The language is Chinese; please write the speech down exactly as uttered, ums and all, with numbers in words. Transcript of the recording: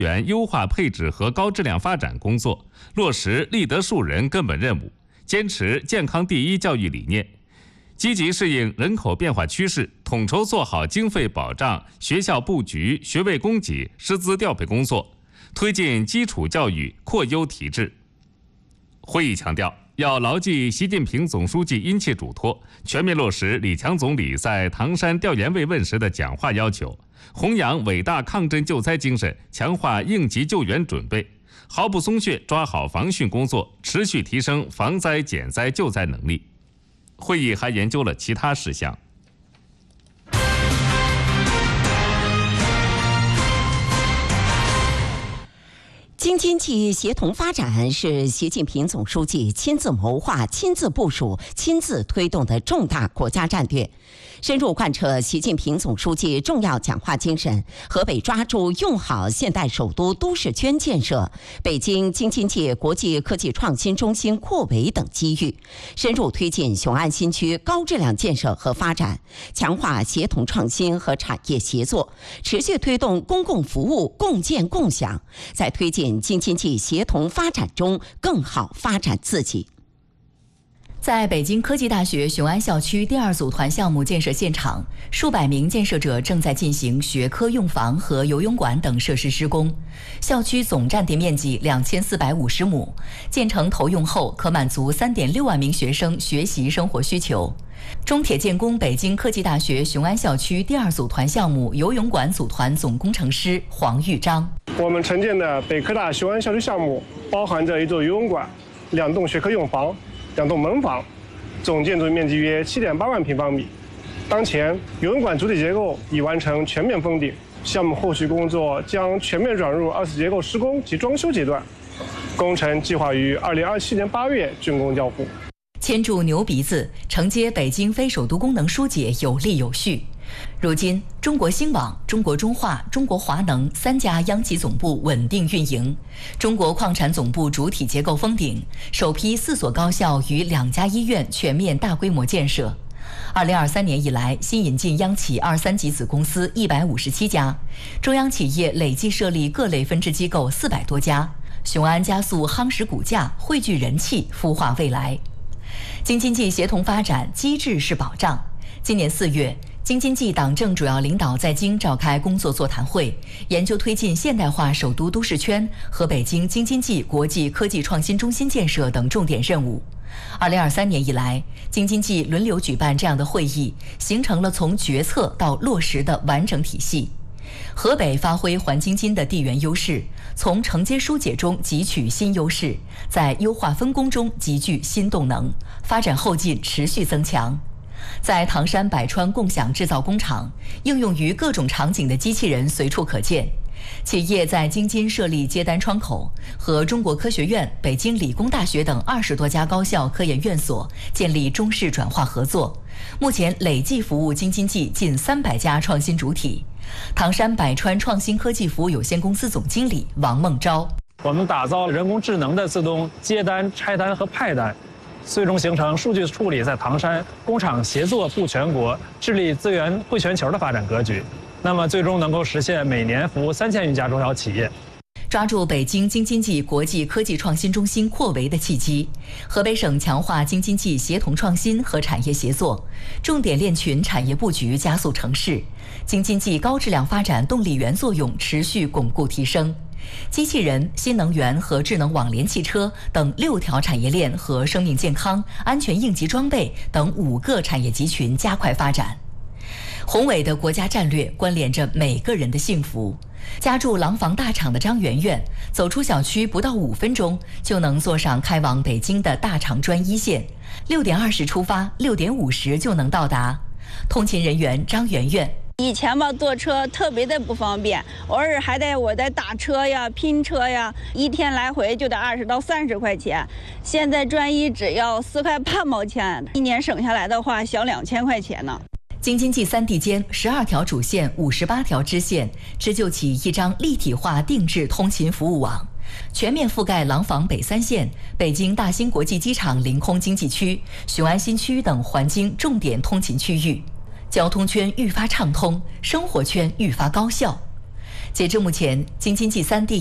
源优化配置和高质量发展工作，落实立德树人根本任务，坚持健康第一教育理念，积极适应人口变化趋势，统筹做好经费保障、学校布局、学位供给、师资调配工作，推进基础教育扩优提质。会议强调，要牢记习近平总书记殷切嘱托，全面落实李强总理在唐山调研慰问时的讲话要求，弘扬伟大抗震救灾精神，强化应急救援准备，毫不松懈抓好防汛工作，持续提升防灾减灾救灾能力。会议还研究了其他事项。 京津冀协同发展是习近平总书记亲自谋划、亲自部署、亲自推动的重大国家战略，深入贯彻习近平总书记重要讲话精神。河北抓住用好现代首都都市圈建设、北京京津冀国际科技创新中心扩围等机遇，深入推进雄安新区高质量建设和发展，强化协同创新和产业协作，持续推动公共服务共建共享，在推进京津冀协同发展中更好发展自己。 在北京科技大学雄安校区第二组团项目建设现场，数百名建设者正在进行学科用房和游泳馆等设施施工。校区总占地面积两千四百五十亩，建成投用后可满足三点六万名学生学习生活需求。中铁建工北京科技大学雄安校区第二组团项目游泳馆组团总工程师黄玉章。 我们承建的北科大雄安校区项目包含着一座游泳馆、两栋学科用房、两栋门房，总建筑面积约七点八万平方米。当前，游泳馆主体结构已完成全面封顶，项目后续工作将全面转入二次结构施工及装修阶段，工程计划于二零二七年八月竣工交付。 牵住牛鼻子，承接北京非首都功能疏解有力有序。如今，中国兴网、中国中化、中国华能三家央企总部稳定运营，中国矿产总部主体结构封顶，首批四所高校与两家医院全面大规模建设。二零二三年以来，新引进央企二三级子公司一百五十七家，中央企业累计设立各类分支机构四百多家。雄安加速夯实股价，汇聚人气，孵化未来。京津冀协同发展机制是保障。今年四月，京津冀党政主要领导在京召开工作座谈会，研究推进现代化首都都市圈和北京京津冀国际科技创新中心建设等重点任务。二零二三年以来，京津冀轮流举办这样的会议，形成了从决策到落实的完整体系。河北发挥环京津的地缘优势，从承接疏解中汲取新优势，在优化分工中集聚新动能，发展后劲持续增强。在唐山百川共享制造工厂，应用于各种场景的机器人随处可见。企业在京津设立接单窗口，和中国科学院、北京理工大学等二十多家高校科研院所建立中式转化合作，目前累计服务京津冀近三百家创新主体。唐山百川创新科技服务有限公司总经理王梦昭： 我们打造人工智能的自动接单、拆单和派单，最终形成数据处理在唐山工厂协作布全国、智力资源汇全球的发展格局。那么最终能够实现每年服务三千余家中小企业。 抓住北京京津冀国际科技创新中心扩围的契机，河北省强化京津冀协同创新和产业协作，重点链群产业布局加速成势，京津冀高质量发展动力源作用持续巩固提升。机器人、新能源和智能网联汽车等六条产业链和生命健康、安全应急装备等五个产业集群加快发展。宏伟的国家战略关联着每个人的幸福。家住廊坊大厂的张媛媛，走出小区不到五分钟就能坐上开往北京的大厂专一线，六点二十出发，六点五十就能到达。通勤人员张媛媛： 以前吧，坐车特别的不方便，偶尔还得我得打车呀、拼车呀，一天来回就得二十到三十块钱。现在专一只要四块八毛钱，一年省下来的话，小两千块钱呢。 京津冀三地间十二条主线、五十八条支线，织就起一张立体化定制通勤服务网，全面覆盖廊坊北三县、北京大兴国际机场临空经济区、雄安新区等环京重点通勤区域，交通圈愈发畅通，生活圈愈发高效。 截至目前，京津冀三地